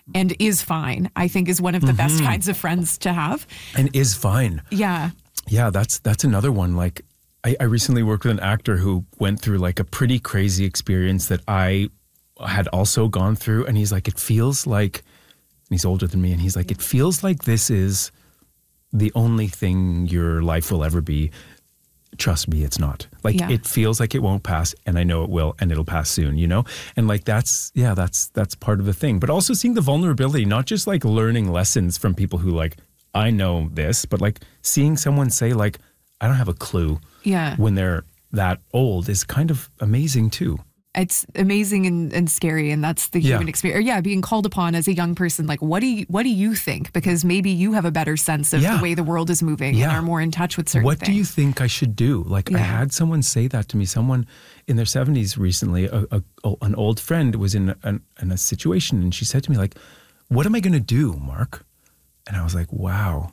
and is fine, I think is one of the best kinds of friends to have. And is fine. Yeah. Yeah, that's another one. Like, I recently worked with an actor who went through like a pretty crazy experience that I had also gone through. And he's like, it feels like, and he's older than me, and he's like, it feels like this is the only thing your life will ever be. Trust me, it's not. Like, it feels like it won't pass, and I know it will, and it'll pass soon, you know? And like, that's part of the thing. But also seeing the vulnerability, not just like learning lessons from people who like, I know this, but like seeing someone say like, I don't have a clue when they're that old is kind of amazing too. It's amazing and scary, and that's the human experience. Yeah, being called upon as a young person, like, what do you think? Because maybe you have a better sense of the way the world is moving and are more in touch with certain things. What do you think I should do? Like, I had someone say that to me. Someone in their 70s recently, an old friend was in a situation, and she said to me, like, what am I going to do, Mark? And I was like, wow,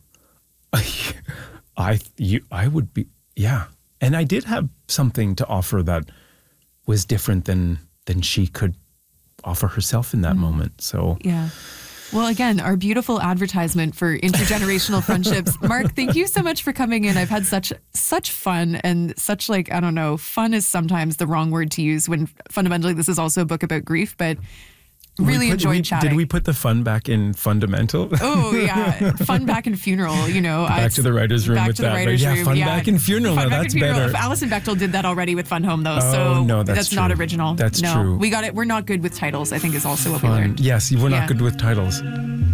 I would be, And I did have something to offer that was different than she could offer herself in that moment. So well, again, our beautiful advertisement for intergenerational friendships. Mark, thank you so much for coming in. I've had such fun, and such, like, I don't know, fun is sometimes the wrong word to use when fundamentally this is also a book about grief, but really enjoyed chatting. Did we put the fun back in fundamental? Oh, yeah. Fun back in funeral, you know. Back to the writer's room with that. Right? Fun back in funeral. Now that's better. Alison Bechtel did that already with Fun Home, though. Oh, so no, that's not original. That's true. We got it. We're not good with titles, I think, is also what Fun. we learned. Yes, we're not good with titles.